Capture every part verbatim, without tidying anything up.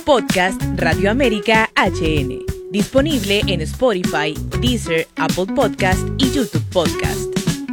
Podcast Radio América H N. Disponible en Spotify, Deezer, Apple Podcast y YouTube Podcast.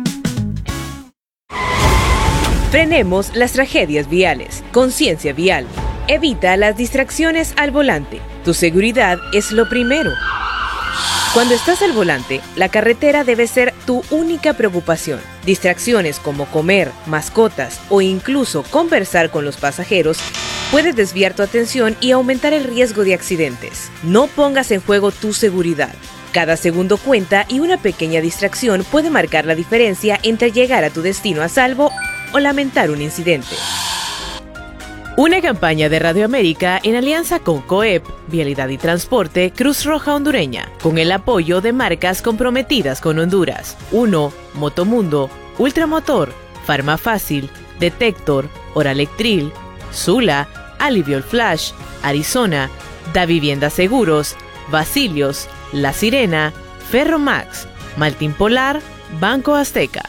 Frenemos las tragedias viales. Conciencia vial. Evita las distracciones al volante. Tu seguridad es lo primero. Cuando estás al volante, la carretera debe ser tu única preocupación. Distracciones como comer, mascotas o incluso conversar con los pasajeros puede desviar tu atención y aumentar el riesgo de accidentes. No pongas en juego tu seguridad. Cada segundo cuenta y una pequeña distracción puede marcar la diferencia entre llegar a tu destino a salvo o lamentar un incidente. Una campaña de Radio América en alianza con COEP, Vialidad y Transporte, Cruz Roja Hondureña, con el apoyo de marcas comprometidas con Honduras. uno. Motomundo, Ultramotor, Farmafácil, Detector, Oralectril, Sula, Aliviol Flash, Arizona, Da Vivienda Seguros, Basilios, La Sirena, Ferromax, Maltín Polar, Banco Azteca.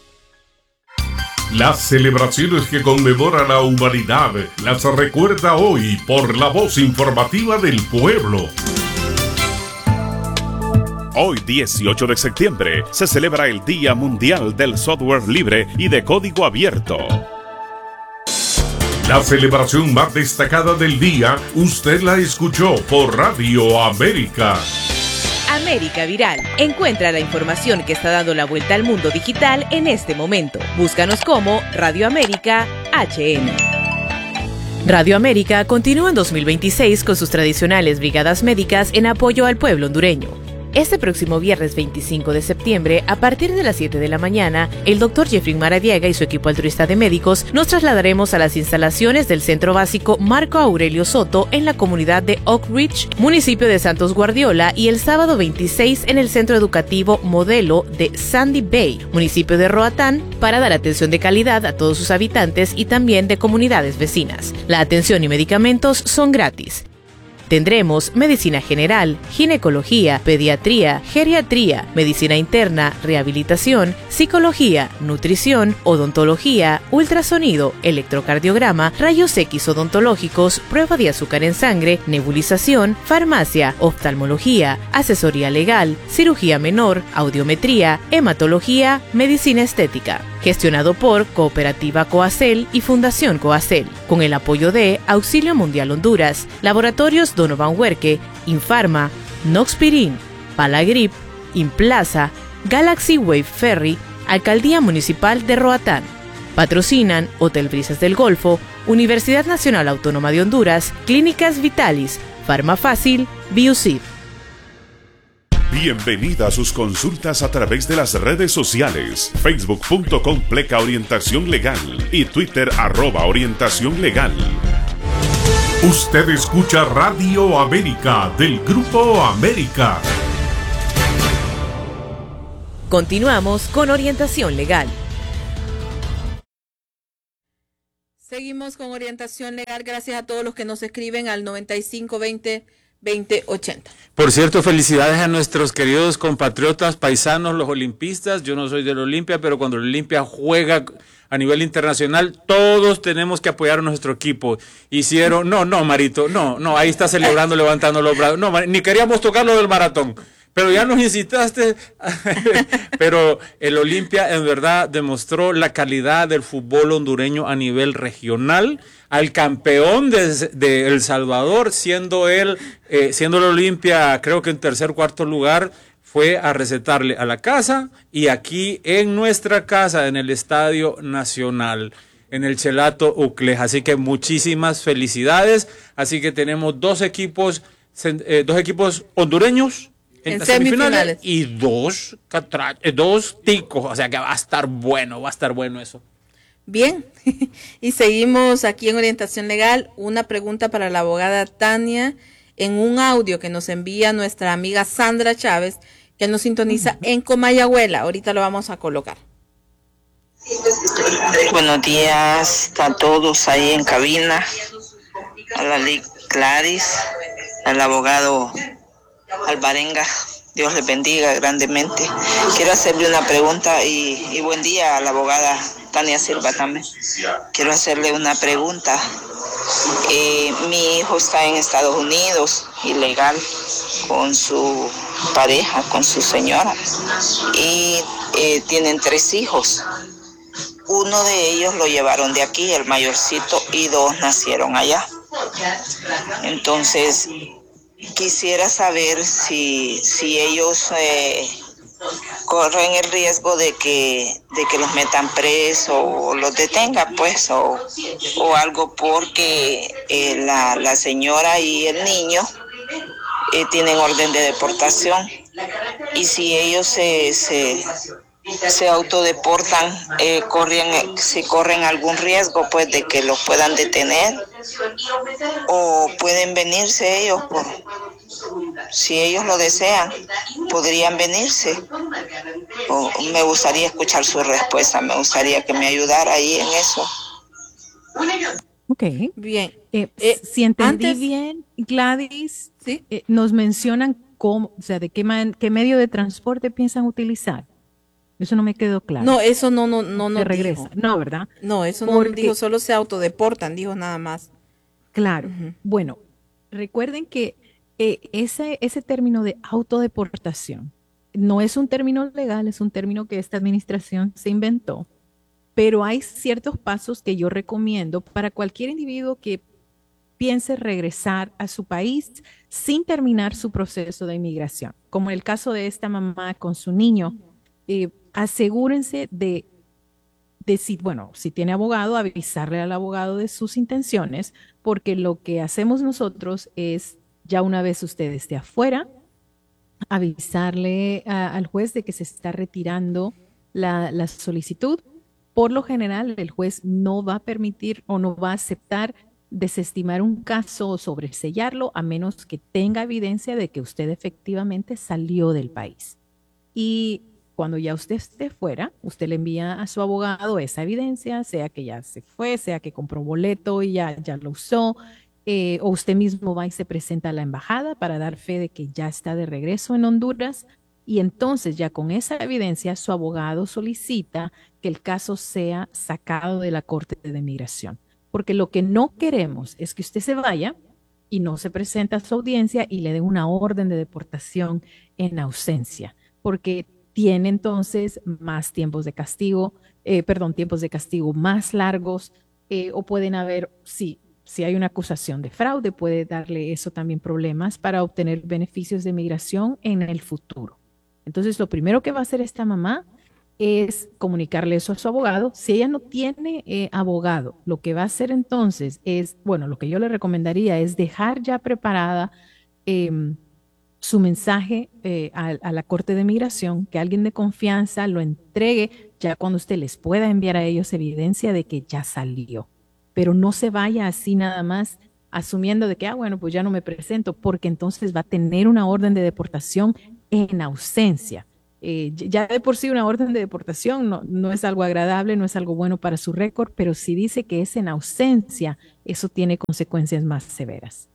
Las celebraciones que conmemora la humanidad las recuerda hoy por la voz informativa del pueblo. Hoy, dieciocho de septiembre, se celebra el Día Mundial del Software Libre y de Código Abierto. La celebración más destacada del día, usted la escuchó por Radio América. América Viral. Encuentra la información que está dando la vuelta al mundo digital en este momento. Búscanos como Radio América H N. Radio América continúa en dos mil veintiséis con sus tradicionales brigadas médicas en apoyo al pueblo hondureño. Este próximo viernes veinticinco de septiembre, a partir de las siete de la mañana, el doctor Jeffrey Maradiaga y su equipo altruista de médicos nos trasladaremos a las instalaciones del Centro Básico Marco Aurelio Soto en la comunidad de Oak Ridge, municipio de Santos Guardiola, y el sábado veintiséis en el Centro Educativo Modelo de Sandy Bay, municipio de Roatán, para dar atención de calidad a todos sus habitantes y también de comunidades vecinas. La atención y medicamentos son gratis. Tendremos medicina general, ginecología, pediatría, geriatría, medicina interna, rehabilitación, psicología, nutrición, odontología, ultrasonido, electrocardiograma, rayos X odontológicos, prueba de azúcar en sangre, nebulización, farmacia, oftalmología, asesoría legal, cirugía menor, audiometría, hematología, medicina estética. Gestionado por Cooperativa Coacel y Fundación Coacel, con el apoyo de Auxilio Mundial Honduras, Laboratorios Donovan Huerque, Infarma, Noxpirin, Palagrip, Implaza, Galaxy Wave Ferry, Alcaldía Municipal de Roatán. Patrocinan Hotel Brisas del Golfo, Universidad Nacional Autónoma de Honduras, Clínicas Vitalis, Farmafácil, Biucid. Bienvenida a sus consultas a través de las redes sociales, facebook punto com pleca orientación legal y Twitter arroba orientación legal. Usted escucha Radio América del Grupo América. Continuamos con orientación legal. Seguimos con orientación legal. Gracias a todos los que nos escriben al noventa y cinco veinte veinte ochenta. Por cierto, felicidades a nuestros queridos compatriotas paisanos, los olimpistas. Yo no soy del Olimpia, pero cuando el Olimpia juega a nivel internacional, todos tenemos que apoyar a nuestro equipo. Hicieron, no, no, Marito, no, no, ahí está celebrando, levantando los brazos. No, ni queríamos tocar lo del maratón, pero ya nos incitaste. Pero el Olimpia en verdad demostró la calidad del fútbol hondureño a nivel regional, al campeón de, de El Salvador, siendo él, eh, siendo el Olimpia, creo que en tercer o cuarto lugar, fue a recetarle a la casa, y aquí en nuestra casa, en el Estadio Nacional, en el Chelato Uclej. Así que muchísimas felicidades. Así que tenemos dos equipos, eh, dos equipos hondureños en, en semifinales, semifinales y dos, catra, eh, dos ticos. O sea que va a estar bueno, va a estar bueno eso. Bien, y seguimos aquí en Orientación Legal. Una pregunta para la abogada Tania en un audio que nos envía nuestra amiga Sandra Chávez, que nos sintoniza en Comayagüela. Ahorita lo vamos a colocar. Buenos días a todos ahí en cabina, a la Lic Claris, al abogado Alvarenga. Dios les bendiga grandemente. Quiero hacerle una pregunta y, y buen día a la abogada Tania Silva también. Quiero hacerle una pregunta Eh, mi hijo está en Estados Unidos, ilegal, con su pareja, con su señora, y eh, tienen tres hijos. Uno de ellos lo llevaron de aquí, el mayorcito, y dos nacieron allá. Entonces, quisiera saber si, si ellos eh, corren el riesgo de que, de que los metan presos o los detengan, pues, o, o algo, porque eh, la, la señora y el niño eh, tienen orden de deportación. Y si ellos se... se se autodeportan, eh, corren, si corren algún riesgo, pues, de que los puedan detener, o pueden venirse ellos, por, si ellos lo desean, podrían venirse. O me gustaría escuchar su respuesta, me gustaría que me ayudara ahí en eso. Ok. Bien. Eh, Eh, si entendí antes- bien, Gladys, ¿Sí? eh, nos mencionan cómo, o sea, de qué, man- qué medio de transporte piensan utilizar. Eso no me quedó claro. No, eso no, no, no Se nos regresa. dijo. No, ¿verdad? No, eso no Porque- nos dijo, solo se autodeportan, dijo nada más. Claro. Ujú. Bueno, recuerden que eh, ese, ese término de autodeportación no es un término legal, es un término que esta administración se inventó, pero hay ciertos pasos que yo recomiendo para cualquier individuo que piense regresar a su país sin terminar su proceso de inmigración, como el caso de esta mamá con su niño. Eh, asegúrense de de si, bueno, si tiene abogado, avisarle al abogado de sus intenciones, porque lo que hacemos nosotros es, ya una vez usted esté afuera, avisarle a- al juez de que se está retirando la, la solicitud. Por lo general, el juez no va a permitir o no va a aceptar desestimar un caso o sobresellarlo a menos que tenga evidencia de que usted efectivamente salió del país. Y cuando ya usted esté fuera, usted le envía a su abogado esa evidencia, sea que ya se fue, sea que compró boleto y ya, ya lo usó, eh, o usted mismo va y se presenta a la embajada para dar fe de que ya está de regreso en Honduras. Y entonces ya con esa evidencia su abogado solicita que el caso sea sacado de la Corte de Migración. Porque lo que no queremos es que usted se vaya y no se presenta a su audiencia y le den una orden de deportación en ausencia, porque tiene entonces más tiempos de castigo, eh, perdón, tiempos de castigo más largos, eh, o pueden haber, sí, si hay una acusación de fraude, puede darle eso también problemas para obtener beneficios de migración en el futuro. Entonces, lo primero que va a hacer esta mamá es comunicarle eso a su abogado. Si ella no tiene eh, abogado, lo que va a hacer entonces es, bueno, lo que yo le recomendaría es dejar ya preparada eh, su mensaje eh, a, a la Corte de Migración, que alguien de confianza lo entregue ya cuando usted les pueda enviar a ellos evidencia de que ya salió. Pero no se vaya así nada más asumiendo de que, ah, bueno, pues ya no me presento, porque entonces va a tener una orden de deportación en ausencia. Eh, ya de por sí una orden de deportación no, no es algo agradable, no es algo bueno para su récord, pero si dice que es en ausencia, eso tiene consecuencias más severas.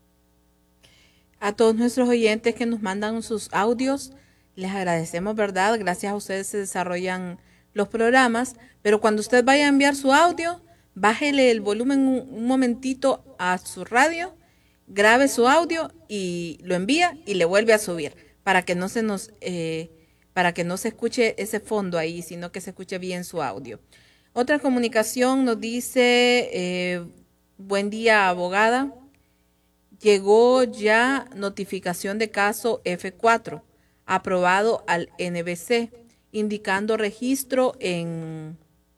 A todos nuestros oyentes que nos mandan sus audios, les agradecemos, ¿verdad? Gracias a ustedes se desarrollan los programas, pero cuando usted vaya a enviar su audio, bájele el volumen un, un momentito a su radio, grabe su audio y lo envía y le vuelve a subir para que no se nos... Eh, para que no se escuche ese fondo ahí, sino que se escuche bien su audio. Otra comunicación nos dice, eh, buen día, abogada. Llegó ya notificación de caso F cuatro, aprobado al N B C, indicando registro en,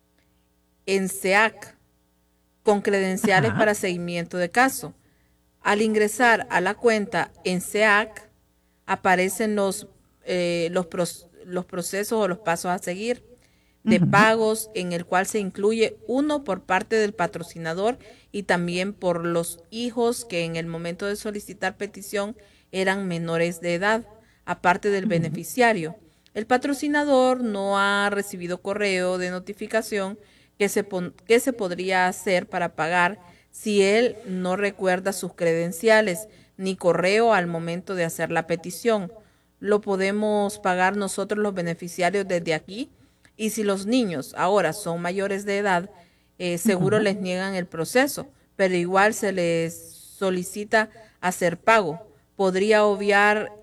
en C E A C, con credenciales Ajá. para seguimiento de caso. Al ingresar a la cuenta en C E A C, aparecen los Eh, los, pro, los procesos o los pasos a seguir de Ujú. pagos, en el cual se incluye uno por parte del patrocinador y también por los hijos que en el momento de solicitar petición eran menores de edad, aparte del Ujú. beneficiario. El patrocinador no ha recibido correo de notificación que se, pon, que se podría hacer para pagar si él no recuerda sus credenciales ni correo al momento de hacer la petición. Lo podemos pagar nosotros los beneficiarios desde aquí, y si los niños ahora son mayores de edad, eh, seguro Ujú. les niegan el proceso, pero igual se les solicita hacer pago. ¿Podría obviar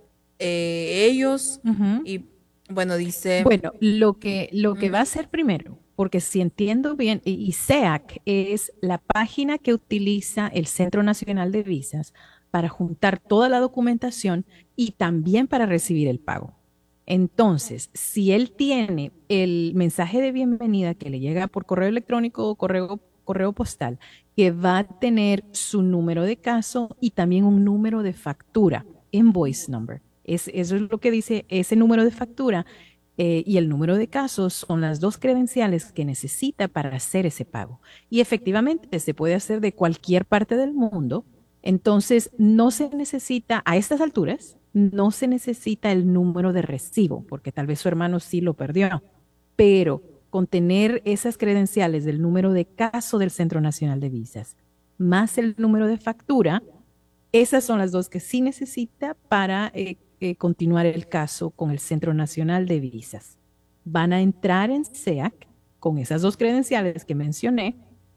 eh, ellos? Ujú. Y bueno, dice... Bueno, lo que, lo que Ujú. va a hacer primero, porque si entiendo bien, y, y S E A C es la página que utiliza el Centro Nacional de Visas para juntar toda la documentación y también para recibir el pago. Entonces, si él tiene el mensaje de bienvenida que le llega por correo electrónico o correo, correo postal, que va a tener su número de caso y también un número de factura, invoice number. Es, eso es lo que dice ese número de factura eh, y el número de casos son las dos credenciales que necesita para hacer ese pago. Y efectivamente se puede hacer de cualquier parte del mundo. Entonces, no se necesita, a estas alturas, no se necesita el número de recibo, porque tal vez su hermano sí lo perdió, pero con tener esas credenciales del número de caso del Centro Nacional de Visas, más el número de factura, esas son las dos que sí necesita para eh, eh, continuar el caso con el Centro Nacional de Visas. Van a entrar en S E A C con esas dos credenciales que mencioné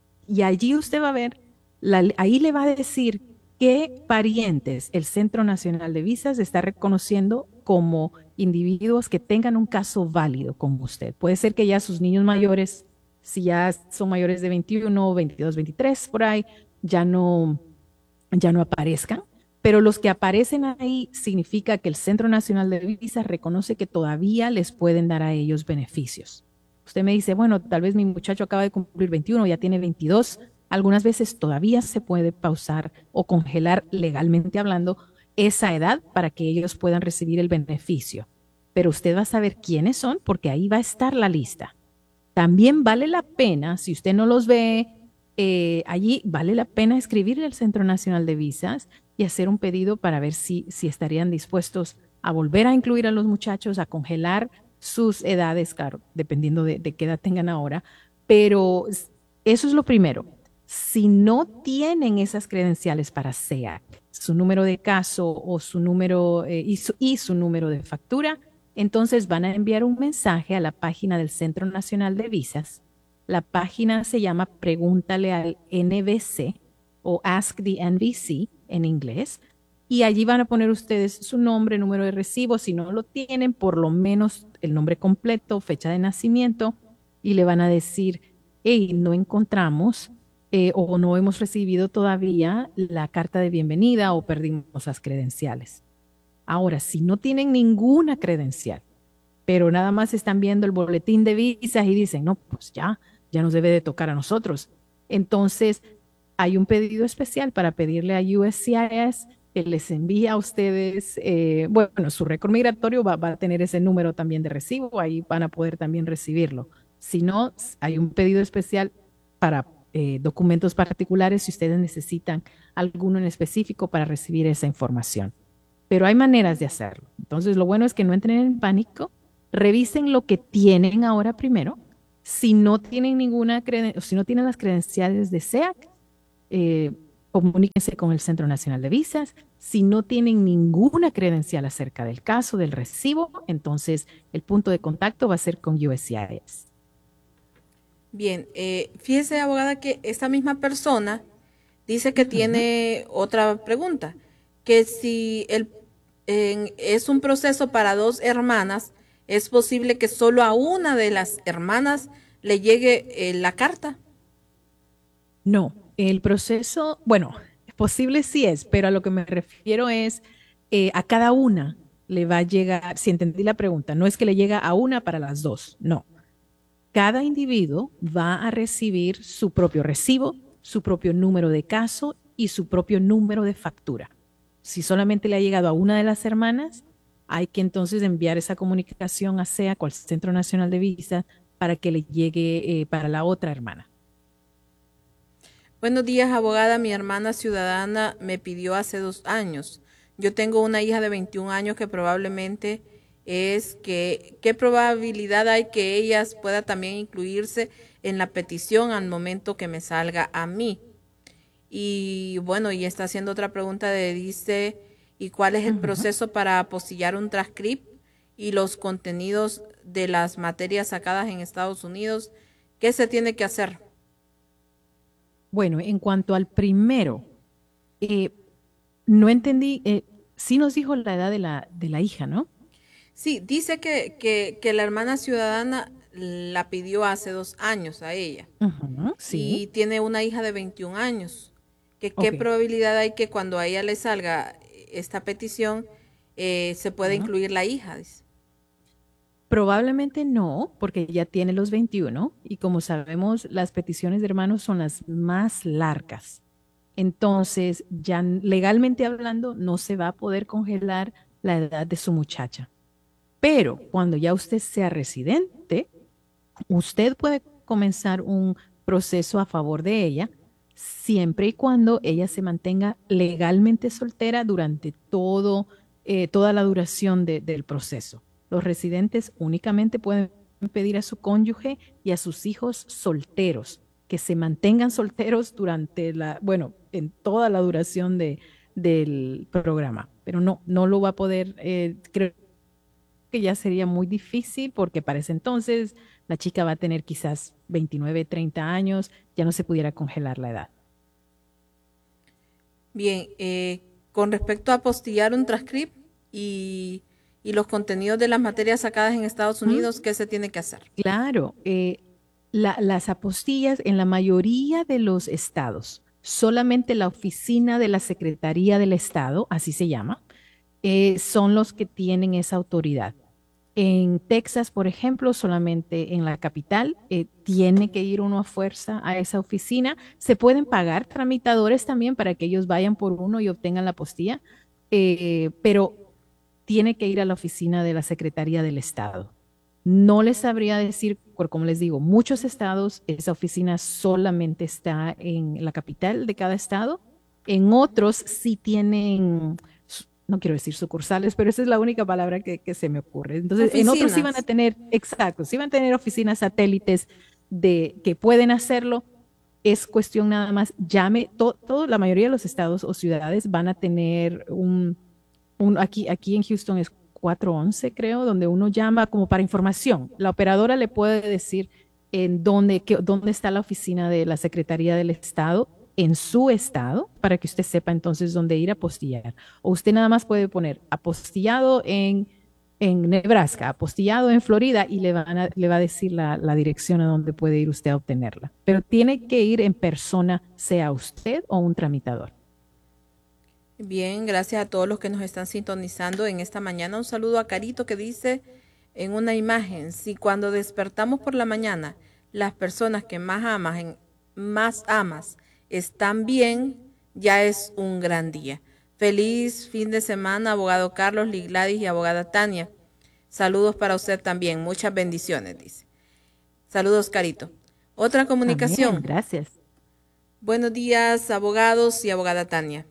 y allí usted va a ver, la, ahí le va a decir qué parientes el Centro Nacional de Visas está reconociendo como individuos que tengan un caso válido con usted. Puede ser que ya sus niños mayores, si ya son mayores de veintiuno, veintidós, veintitrés, por ahí, ya no, ya no aparezcan, pero los que aparecen ahí significa que el Centro Nacional de Visas reconoce que todavía les pueden dar a ellos beneficios. Usted me dice, bueno, tal vez mi muchacho acaba de cumplir veintiuno, ya tiene veintidós. Algunas veces todavía se puede pausar o congelar legalmente hablando esa edad para que ellos puedan recibir el beneficio. Pero usted va a saber quiénes son porque ahí va a estar la lista. También vale la pena, si usted no los ve eh, allí, vale la pena escribirle al Centro Nacional de Visas y hacer un pedido para ver si, si estarían dispuestos a volver a incluir a los muchachos, a congelar sus edades, claro, dependiendo de, de qué edad tengan ahora. Pero eso es lo primero. Si no tienen esas credenciales para S E A C, su número de caso o su número eh, y, su, y su número de factura, entonces van a enviar un mensaje a la página del Centro Nacional de Visas. La página se llama Pregúntale al N V C o Ask the N V C en inglés. Y allí van a poner ustedes su nombre, número de recibo. Si no lo tienen, por lo menos el nombre completo, fecha de nacimiento. Y le van a decir, hey, no encontramos eh, o no hemos recibido todavía la carta de bienvenida o perdimos las credenciales. Ahora, si no tienen ninguna credencial, pero nada más están viendo el boletín de visas y dicen, no, pues ya, ya nos debe de tocar a nosotros. Entonces, hay un pedido especial para pedirle a U S C I S que les envíe a ustedes, eh, bueno, su récord migratorio va, va a tener ese número también de recibo, ahí van a poder también recibirlo. Si no, hay un pedido especial para eh, documentos particulares si ustedes necesitan alguno en específico para recibir esa información. Pero hay maneras de hacerlo. Entonces, lo bueno es que no entren en pánico, revisen lo que tienen ahora primero. Si no tienen ninguna creden- si no tienen las credenciales de S E A C, eh, comuníquense con el Centro Nacional de Visas. Si no tienen ninguna credencial acerca del caso, del recibo, entonces el punto de contacto va a ser con U S C I S. Bien, eh, fíjese, abogada, que esta misma persona dice que tiene otra pregunta, que si el, en- es un proceso para dos hermanas, ¿es posible que solo a una de las hermanas le llegue eh, la carta? No, el proceso, bueno, posible sí es, pero a lo que me refiero es eh, a cada una le va a llegar, si entendí la pregunta, no es que le llega a una para las dos, no. Cada individuo va a recibir su propio recibo, su propio número de caso y su propio número de factura. Si solamente le ha llegado a una de las hermanas, hay que entonces enviar esa comunicación a S E A C o al Centro Nacional de Visas para que le llegue eh, para la otra hermana. Buenos días, abogada. Mi hermana ciudadana me pidió hace dos años. Yo tengo una hija de veintiún años que probablemente es que, ¿qué probabilidad hay que ella pueda también incluirse en la petición al momento que me salga a mí? Y bueno, y está haciendo otra pregunta de, dice, ¿y cuál es el proceso para apostillar un transcript y los contenidos de las materias sacadas en Estados Unidos? ¿Qué se tiene que hacer? Bueno, en cuanto al primero, eh, no entendí, eh, sí nos dijo la edad de la, de la hija, ¿no? Sí, dice que, que, que la hermana ciudadana la pidió hace dos años a ella. Ujú, Y sí, tiene una hija de veintiún años. Que qué ok. probabilidad hay que cuando a ella le salga esta petición eh, se pueda Ujú. incluir la hija, dice. Probablemente no, porque ya tiene los veintiuno y como sabemos, las peticiones de hermanos son las más largas. Entonces, ya n- legalmente hablando, no se va a poder congelar la edad de su muchacha. Pero cuando ya usted sea residente, usted puede comenzar un proceso a favor de ella siempre y cuando ella se mantenga legalmente soltera durante todo, eh, toda la duración de- del proceso. Los residentes únicamente pueden pedir a su cónyuge y a sus hijos solteros que se mantengan solteros durante la, bueno, en toda la duración de, del programa. Pero no, no lo va a poder, eh, creo que ya sería muy difícil porque para ese entonces la chica va a tener quizás veintinueve, treinta años, ya no se pudiera congelar la edad. Bien, eh, con respecto a apostillar un transcript y, y los contenidos de las materias sacadas en Estados ¿Mm? Unidos, ¿qué se tiene que hacer? Claro, eh, la- las apostillas en la mayoría de los estados, solamente la oficina de la Secretaría del Estado, así se llama, eh, son los que tienen esa autoridad. En Texas, por ejemplo, solamente en la capital, eh, tiene que ir uno a fuerza a esa oficina. Se pueden pagar tramitadores también para que ellos vayan por uno y obtengan la apostilla, eh, pero tiene que ir a la oficina de la Secretaría del Estado. No les sabría decir, por como les digo, muchos estados, esa oficina solamente está en la capital de cada estado. En otros sí tienen, su- no quiero decir sucursales, pero esa es la única palabra que, que se me ocurre. Entonces, en otros sí van a Oficinas. tener, exacto, sí van a tener oficinas satélites de que pueden hacerlo. Es cuestión nada más, llame, to- todo, la mayoría de los estados o ciudades van a tener un un- aquí, aquí en Houston es cuatro once, creo, donde uno llama como para información. La operadora le puede decir en dónde, qué- dónde está la oficina de la Secretaría del Estado en su estado para que usted sepa entonces dónde ir a apostillar. O usted nada más puede poner apostillado en, en Nebraska, apostillado en Florida y le, van a- le va a decir la, la dirección a donde puede ir usted a obtenerla. Pero tiene que ir en persona, sea usted o un tramitador. Bien, gracias a todos los que nos están sintonizando en esta mañana. Un saludo a Carito que dice en una imagen, si cuando despertamos por la mañana las personas que más amas, en- más amas están bien, ya es un gran día. Feliz fin de semana, abogado Carlos, Lee Gladys y abogada Tania. Saludos para usted también, muchas bendiciones, dice. Saludos, Carito. Otra Amén, comunicación. gracias. Buenos días, abogados y abogada Tania.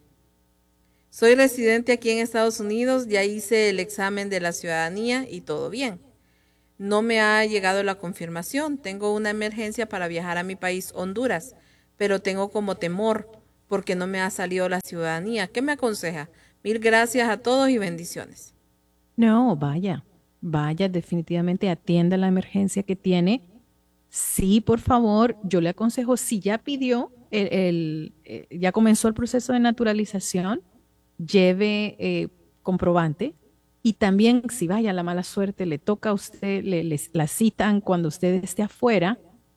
Soy residente aquí en Estados Unidos, ya hice el examen de la ciudadanía y todo bien. No me ha llegado la confirmación. Tengo una emergencia para viajar a mi país, Honduras, pero tengo como temor porque no me ha salido la ciudadanía. ¿Qué me aconseja? Mil gracias a todos y bendiciones. No, vaya, vaya, definitivamente atienda la emergencia que tiene. Sí, por favor, yo le aconsejo, si ya pidió, el, el, eh, ya comenzó el proceso de naturalización, lleve eh, comprobante y también si vaya la mala suerte, le toca a usted, le, les- la citan cuando usted esté afuera,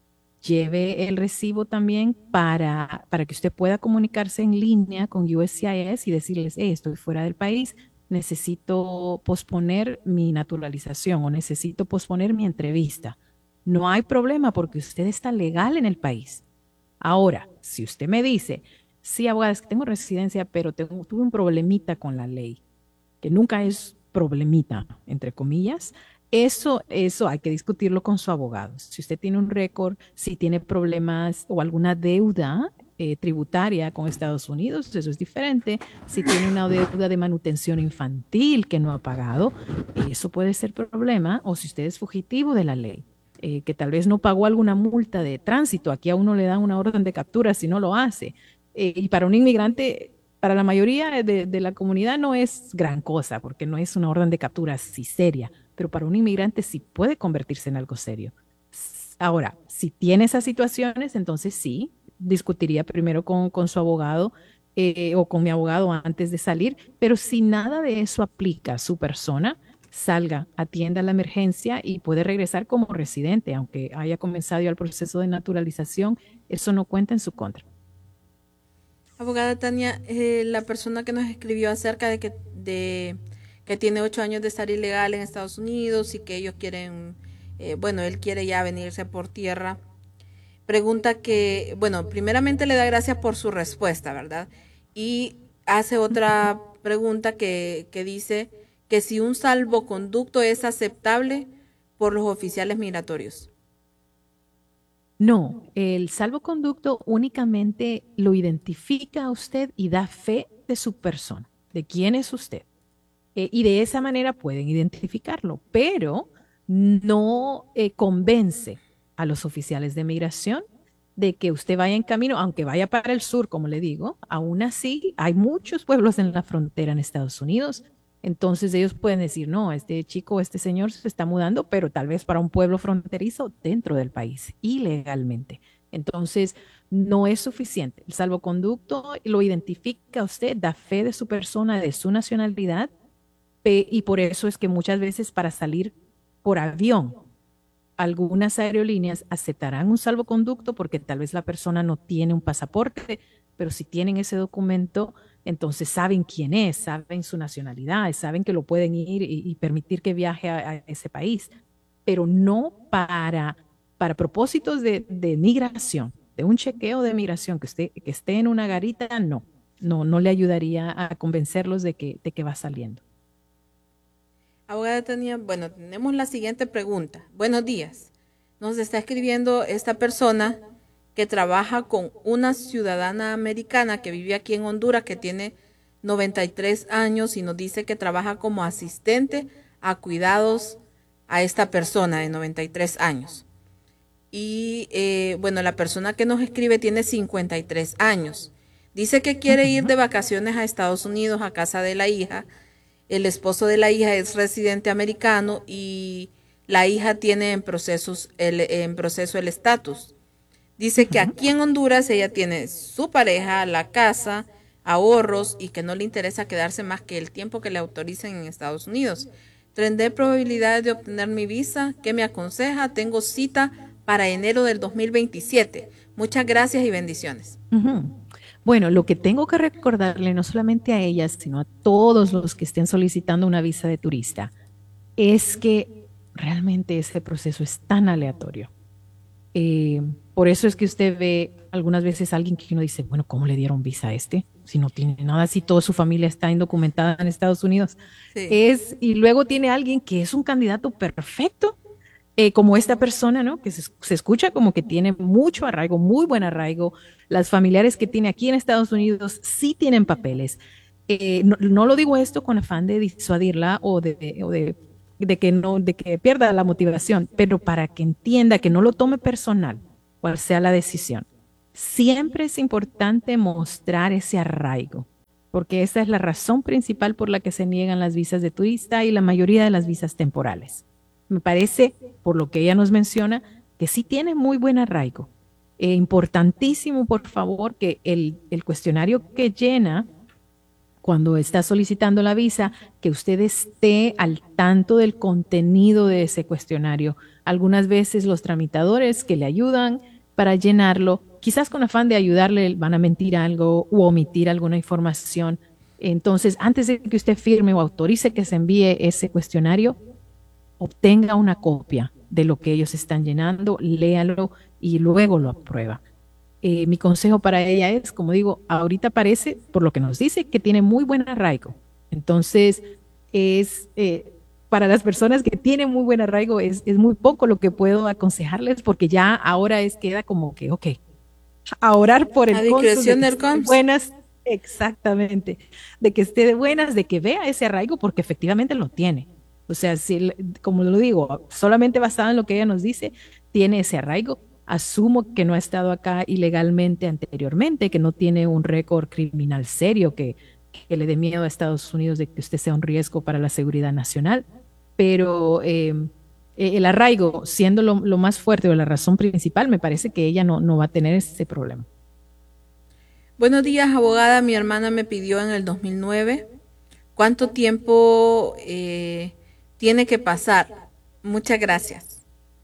lleve el recibo también para, para que usted pueda comunicarse en línea con U S C I S y decirles, hey, estoy fuera del país, necesito posponer mi naturalización o necesito posponer mi entrevista. No hay problema porque usted está legal en el país. Ahora, si usted me dice, sí, abogada, es que tengo residencia, pero tengo, tuve un problemita con la ley, que nunca es problemita, entre comillas, eso, eso hay que discutirlo con su abogado. Si usted tiene un récord, si tiene problemas o alguna deuda eh, tributaria con Estados Unidos, eso es diferente. Si tiene una deuda de manutención infantil que no ha pagado, eso puede ser problema. O si usted es fugitivo de la ley, eh, que tal vez no pagó alguna multa de tránsito, aquí a uno le dan una orden de captura si no lo hace. Eh, y para un inmigrante, para la mayoría de, de la comunidad no es gran cosa, porque no es una orden de captura así seria, pero para un inmigrante sí puede convertirse en algo serio. S- Ahora, si tiene esas situaciones, entonces sí, discutiría primero con, con su abogado eh, o con mi abogado antes de salir, pero si nada de eso aplica a su persona, salga, atienda la emergencia y puede regresar como residente, aunque haya comenzado ya el proceso de naturalización, eso no cuenta en su contra. Abogada Tania, eh, la persona que nos escribió acerca de que, de, que tiene ocho años de estar ilegal en Estados Unidos y que ellos quieren, eh, bueno, él quiere ya venirse por tierra, pregunta que, bueno, primeramente le da gracias por su respuesta, ¿verdad? Y hace otra pregunta que, que dice que si un salvoconducto es aceptable por los oficiales migratorios. No, el salvoconducto únicamente lo identifica a usted y da fe de su persona, de quién es usted. Eh, y de esa manera pueden identificarlo, pero no eh, convence a los oficiales de migración de que usted vaya en camino, aunque vaya para el sur, como le digo, aún así hay muchos pueblos en la frontera en Estados Unidos. Entonces ellos pueden decir, no, este chico, este señor se está mudando, pero tal vez para un pueblo fronterizo dentro del país, ilegalmente. Entonces no es suficiente. El salvoconducto lo identifica a usted, da fe de su persona, de su nacionalidad, y por eso es que muchas veces para salir por avión, algunas aerolíneas aceptarán un salvoconducto porque tal vez la persona no tiene un pasaporte, pero si tienen ese documento, entonces saben quién es, saben su nacionalidad, saben que lo pueden ir y, y permitir que viaje a, a ese país, pero no para, para propósitos de, de migración, de un chequeo de migración, que, usted, que esté en una garita, no, no, no le ayudaría a convencerlos de que, de que va saliendo. Abogada Tania, bueno, tenemos la siguiente pregunta. Buenos días. Nos está escribiendo esta persona que trabaja con una ciudadana americana que vive aquí en Honduras, que tiene noventa y tres años y nos dice que trabaja como asistente a cuidados a esta persona de noventa y tres años. Y eh, bueno, la persona que nos escribe tiene cincuenta y tres años. Dice que quiere ir de vacaciones a Estados Unidos a casa de la hija. El esposo de la hija es residente americano y la hija tiene en, procesos el, en proceso el estatus. Dice que aquí en Honduras ella tiene su pareja, la casa, ahorros y que no le interesa quedarse más que el tiempo que le autoricen en Estados Unidos. ¿Tendré probabilidades de obtener mi visa? ¿Qué me aconseja? Tengo cita para enero del dos mil veintisiete. Muchas gracias y bendiciones. Uh-huh. Bueno, lo que tengo que recordarle no solamente a ellas, sino a todos los que estén solicitando una visa de turista, es que realmente ese proceso es tan aleatorio. Eh, por eso es que usted ve algunas veces a alguien que uno dice, bueno, ¿cómo le dieron visa a este? Si no tiene nada, si toda su familia está indocumentada en Estados Unidos. Sí. Es, y luego tiene alguien que es un candidato perfecto, eh, como esta persona, ¿no? Que se, se escucha como que tiene mucho arraigo, muy buen arraigo. Las familiares que tiene aquí en Estados Unidos sí tienen papeles. Eh, no, no lo digo esto con afán de disuadirla o de, o de de que no, de que pierda la motivación, pero para que entienda, que no lo tome personal, cual sea la decisión. Siempre es importante mostrar ese arraigo, porque esa es la razón principal por la que se niegan las visas de turista y la mayoría de las visas temporales. Me parece, por lo que ella nos menciona, que sí tiene muy buen arraigo. Eh, importantísimo, por favor, que el, el cuestionario que llena cuando está solicitando la visa, que usted esté al tanto del contenido de ese cuestionario. Algunas veces los tramitadores que le ayudan para llenarlo, quizás con afán de ayudarle, van a mentir algo u omitir alguna información. Entonces, antes de que usted firme o autorice que se envíe ese cuestionario, obtenga una copia de lo que ellos están llenando, léalo y luego lo aprueba. Eh, mi consejo para ella es, como digo, ahorita parece, por lo que nos dice, que tiene muy buen arraigo. Entonces, es eh, para las personas que tienen muy buen arraigo, es, es muy poco lo que puedo aconsejarles, porque ya ahora es queda como que, ok, a orar por el discreción del cónsul. Buenas, exactamente, de que esté de buenas, de que vea ese arraigo, porque efectivamente lo tiene. O sea, si, como lo digo, solamente basado en lo que ella nos dice, tiene ese arraigo. Asumo que no ha estado acá ilegalmente anteriormente, que no tiene un récord criminal serio que, que le dé miedo a Estados Unidos de que usted sea un riesgo para la seguridad nacional, pero eh, el arraigo siendo lo, lo más fuerte o la razón principal, me parece que ella no, no va a tener ese problema. Buenos días, abogada. Mi hermana me pidió en el dos mil nueve. ¿Cuánto tiempo eh, tiene que pasar? Muchas gracias.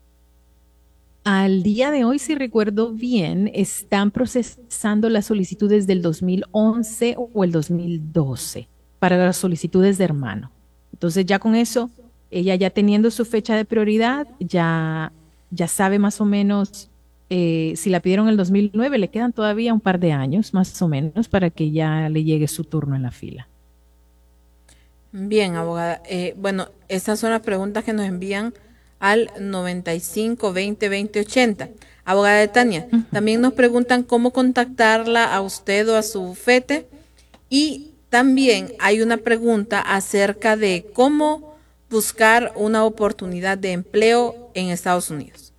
Al día de hoy, si recuerdo bien, están procesando las solicitudes del dos mil once o el dos mil doce para las solicitudes de hermano. Entonces ya con eso, ella ya teniendo su fecha de prioridad, ya, ya sabe más o menos eh, si la pidieron en el dos mil nueve, le quedan todavía un par de años más o menos para que ya le llegue su turno en la fila. Bien, abogada. Eh, bueno, estas son las preguntas que nos envían al noventa y cinco veinte veinte ochenta. Abogada de Tania, uh-huh. También nos preguntan cómo contactarla a usted o a su bufete, y también hay una pregunta acerca de cómo buscar una oportunidad de empleo en Estados Unidos.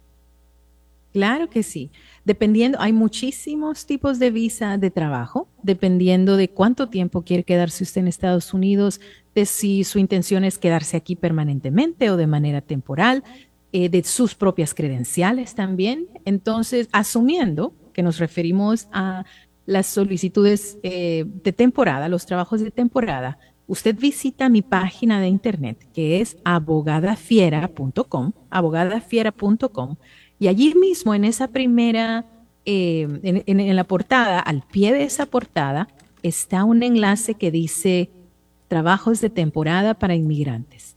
Claro que sí. Dependiendo, hay muchísimos tipos de visa de trabajo, dependiendo de cuánto tiempo quiere quedarse usted en Estados Unidos, de si su intención es quedarse aquí permanentemente o de manera temporal, eh, de sus propias credenciales también. Entonces, asumiendo que nos referimos a las solicitudes eh, de temporada, los trabajos de temporada, usted visita mi página de internet, que es abogadafiera punto com, abogadafiera punto com, y allí mismo en esa primera, eh, en, en, en la portada, al pie de esa portada, está un enlace que dice trabajos de temporada para inmigrantes.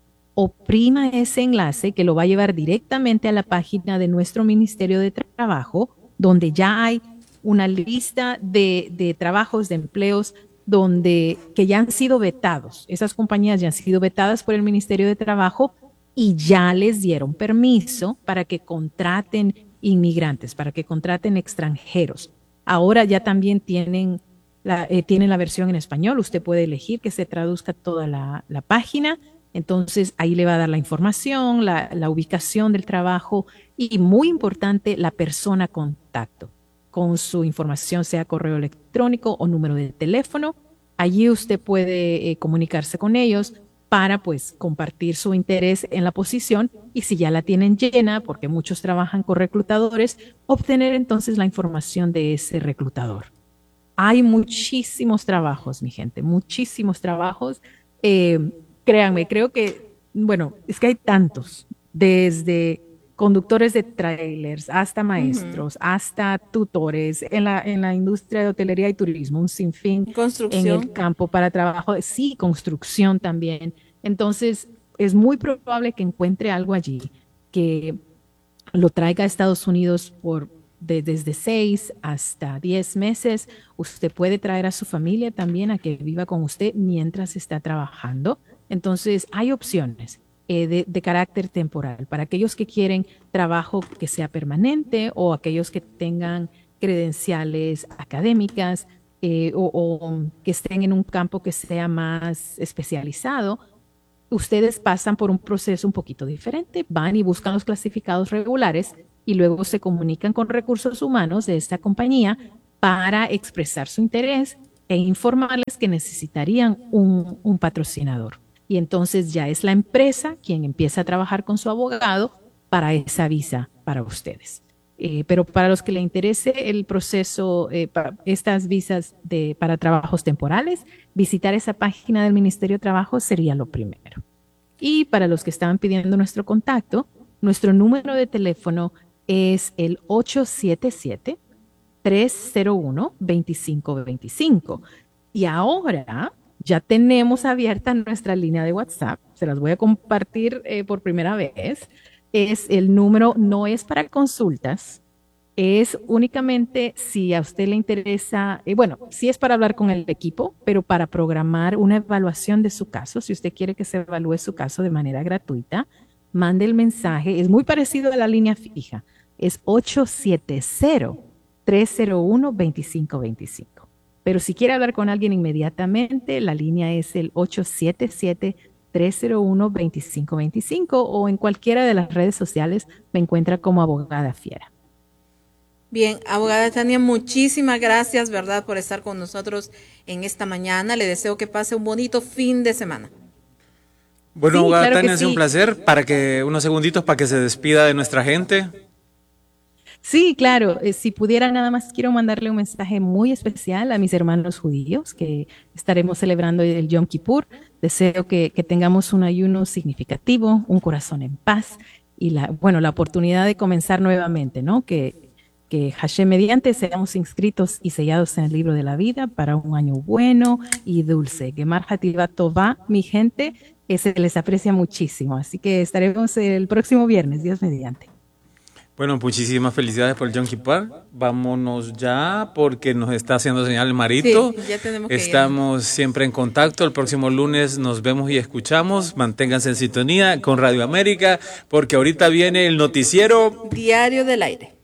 Oprima ese enlace que lo va a llevar directamente a la página de nuestro Ministerio de Trabajo, donde ya hay una lista de, de trabajos, de empleos, donde, que ya han sido vetados. Esas compañías ya han sido vetadas por el Ministerio de Trabajo y ya les dieron permiso para que contraten inmigrantes, para que contraten extranjeros. Ahora ya también tienen la, eh, tienen la versión en español. Usted puede elegir que se traduzca toda la, la página. Entonces ahí le va a dar la información, la, la ubicación del trabajo y, muy importante, la persona contacto con su información, sea correo electrónico o número de teléfono. Allí usted puede eh, comunicarse con ellos para pues compartir su interés en la posición, y si ya la tienen llena, porque muchos trabajan con reclutadores, obtener entonces la información de ese reclutador. Hay muchísimos trabajos, mi gente, muchísimos trabajos. Eh, créanme, creo que, bueno, es que hay tantos, desde conductores de trailers, hasta maestros, uh-huh. hasta tutores, en la, en la industria de hotelería y turismo, un sinfín en el campo para trabajo, sí, construcción también. Entonces, es muy probable que encuentre algo allí que lo traiga a Estados Unidos por de, desde seis hasta diez meses. Usted puede traer a su familia también a que viva con usted mientras está trabajando. Entonces, hay opciones eh, de, de carácter temporal para aquellos que quieren trabajo que sea permanente o aquellos que tengan credenciales académicas eh, o, o que estén en un campo que sea más especializado. Ustedes pasan por un proceso un poquito diferente, van y buscan los clasificados regulares y luego se comunican con recursos humanos de esta compañía para expresar su interés e informarles que necesitarían un, un patrocinador. Y entonces ya es la empresa quien empieza a trabajar con su abogado para esa visa para ustedes. Eh, pero para los que les interese el proceso, eh, para estas visas de, para trabajos temporales, visitar esa página del Ministerio de Trabajo sería lo primero. Y para los que estaban pidiendo nuestro contacto, nuestro número de teléfono es el ocho siete siete, tres cero uno, dos cinco dos cinco. Y ahora ya tenemos abierta nuestra línea de WhatsApp. Se las voy a compartir eh, por primera vez. Es el número, no es para consultas, es únicamente si a usted le interesa, eh, bueno, sí es para hablar con el equipo, pero para programar una evaluación de su caso. Si usted quiere que se evalúe su caso de manera gratuita, mande el mensaje. Es muy parecido a la línea fija. Es ocho siete cero, tres cero uno, dos cinco dos cinco. Pero si quiere hablar con alguien inmediatamente, la línea es el ocho siete siete, tres cero uno, dos cinco dos cinco, o en cualquiera de las redes sociales me encuentra como Abogada Fiera. Bien, abogada Tania, muchísimas gracias, ¿verdad?, por estar con nosotros en esta mañana. Le deseo que pase un bonito fin de semana. Bueno, Sí, abogada claro Tania, que ha sido sí. un placer. Para que unos segunditos para que se despida de nuestra gente. Sí, claro. Eh, si pudiera, nada más quiero mandarle un mensaje muy especial a mis hermanos judíos, que estaremos celebrando el Yom Kippur. Deseo que, que tengamos un ayuno significativo, un corazón en paz y la, bueno, la oportunidad de comenzar nuevamente, ¿no? Que, que Hashem mediante seamos inscritos y sellados en el libro de la vida para un año bueno y dulce. Gemar Hativá Tová, mi gente, que se les aprecia muchísimo. Así que estaremos el próximo viernes, Dios mediante. Bueno, muchísimas felicidades por el Yom Kippur. Vámonos ya porque nos está haciendo señal el Marito. Sí, ya tenemos que Estamos ir. siempre en contacto. El próximo lunes nos vemos y escuchamos. Manténganse en sintonía con Radio América porque ahorita viene el noticiero Diario del Aire.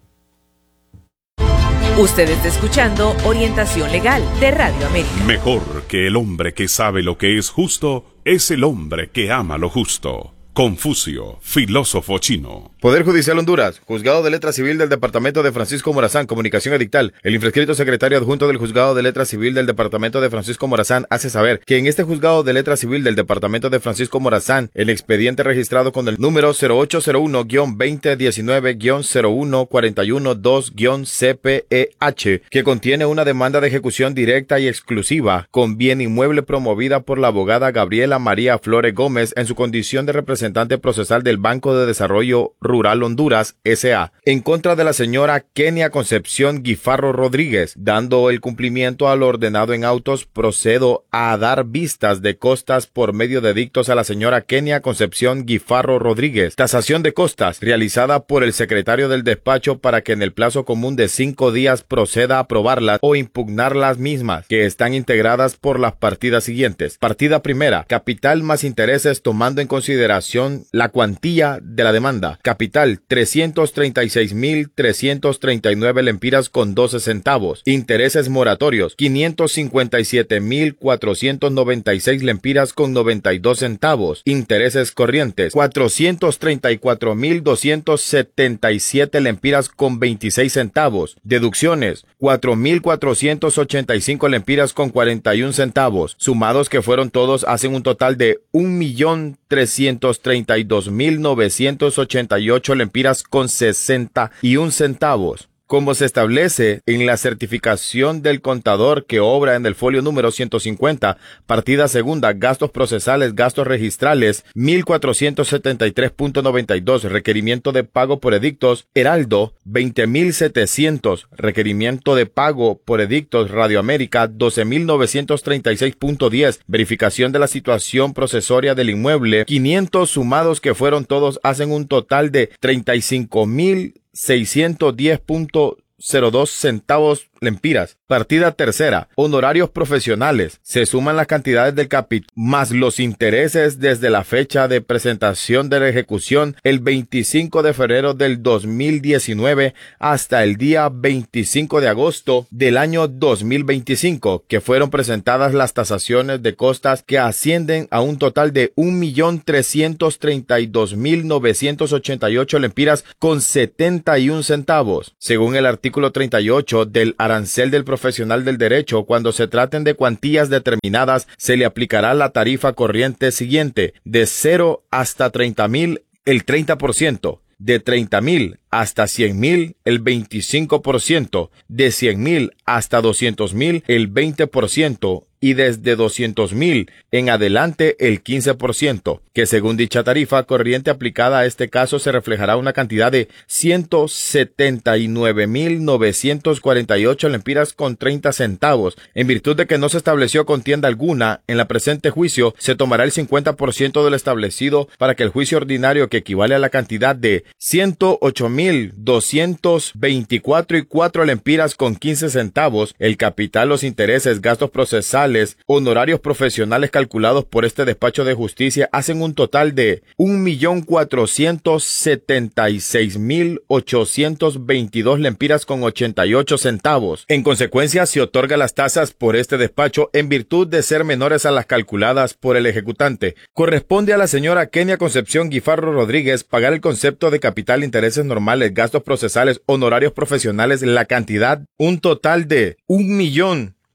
Usted está escuchando Orientación Legal de Radio América. Mejor que el hombre que sabe lo que es justo es el hombre que ama lo justo. Confucio, filósofo chino. Poder Judicial Honduras, Juzgado de Letra Civil del Departamento de Francisco Morazán, Comunicación Edictal. El infrescrito secretario adjunto del Juzgado de Letra Civil del Departamento de Francisco Morazán hace saber que en este Juzgado de Letra Civil del Departamento de Francisco Morazán, el expediente registrado con el número cero ocho cero uno guión veinte diecinueve guión cero uno cuarenta y uno dos guión C P E H, que contiene una demanda de ejecución directa y exclusiva con bien inmueble promovida por la abogada Gabriela María Flores Gómez en su condición de representante procesal del Banco de Desarrollo Rural Honduras S A en contra de la señora Kenia Concepción Guifarro Rodríguez. Dando el cumplimiento a lo ordenado en autos, procedo a dar vistas de costas por medio de dictos a la señora Kenia Concepción Guifarro Rodríguez. Tasación de costas realizada por el secretario del despacho para que en el plazo común de cinco días proceda a aprobarlas o impugnar las mismas, que están integradas por las partidas siguientes. Partida primera, capital más intereses tomando en consideración la cuantía de la demanda. Capital, trescientos treinta y seis mil trescientos treinta y nueve lempiras con doce centavos. Intereses moratorios, quinientos cincuenta y siete mil cuatrocientos noventa y seis lempiras con noventa y dos centavos. Intereses corrientes, cuatrocientos treinta y cuatro mil doscientos setenta y siete lempiras con veintiséis centavos. Deducciones, cuatro mil cuatrocientos ochenta y cinco lempiras con cuarenta y un centavos. Sumados que fueron todos hacen un total de un millón trescientos treinta y dos mil novecientos ochenta y ocho lempiras con sesenta y un centavos. Como se establece en la certificación del contador que obra en el folio número ciento cincuenta, partida segunda, gastos procesales, gastos registrales, mil cuatrocientos setenta y tres punto noventa y dos, requerimiento de pago por edictos, Heraldo, veinte mil setecientos, requerimiento de pago por edictos, Radio América, doce mil novecientos treinta y seis punto diez, verificación de la situación procesoria del inmueble, quinientos sumados que fueron todos hacen un total de treinta y cinco mil seiscientos diez punto cero dos centavos lempiras. Partida tercera, honorarios profesionales. Se suman las cantidades del capital más los intereses desde la fecha de presentación de la ejecución el veinticinco de febrero del dos mil diecinueve hasta el día veinticinco de agosto del año dos mil veinticinco, que fueron presentadas las tasaciones de costas que ascienden a un total de un millón trescientos treinta y dos mil novecientos ochenta y ocho lempiras con setenta y un centavos. Según el artículo treinta y ocho del arancel del profesional del derecho, cuando se traten de cuantías determinadas, se le aplicará la tarifa corriente siguiente: de cero hasta treinta mil, el treinta por ciento, de treinta mil hasta cien mil, el veinticinco por ciento, de cien mil hasta doscientos mil, el veinte por ciento, y desde doscientos mil en adelante el quince por ciento, que según dicha tarifa corriente aplicada a este caso se reflejará una cantidad de ciento setenta y nueve mil novecientos cuarenta y ocho lempiras con treinta centavos. En virtud de que no se estableció contienda alguna en la presente juicio, se tomará el cincuenta por ciento de lo establecido para que el juicio ordinario, que equivale a la cantidad de ciento ocho mil doscientos veinticuatro y cuatro lempiras con quince centavos, el capital, los intereses, gastos procesales, honorarios profesionales calculados por este despacho de justicia hacen un total de un millón cuatrocientos setenta y seis mil ochocientos veintidós lempiras con ochenta y ocho centavos. En consecuencia, se otorga las tasas por este despacho en virtud de ser menores a las calculadas por el ejecutante. Corresponde a la señora Kenia Concepción Guifarro Rodríguez pagar el concepto de capital, intereses normales, gastos procesales, honorarios profesionales, la cantidad, un total de un millón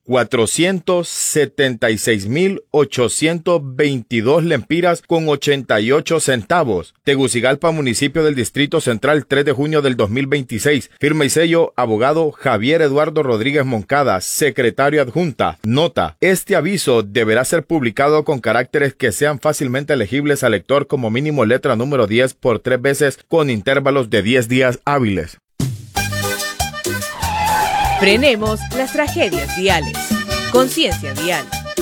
cuatrocientos setenta y seis mil ochocientos veintidós lempiras con ochenta y ocho centavos. Tegucigalpa, municipio del Distrito Central, tres de junio del dos mil veintiséis. Firma y sello, abogado Javier Eduardo Rodríguez Moncada, secretario adjunta. Nota: este aviso deberá ser publicado con caracteres que sean fácilmente legibles al lector, como mínimo letra número diez por tres veces con intervalos de diez días hábiles. Frenemos las tragedias viales. Conciencia vial.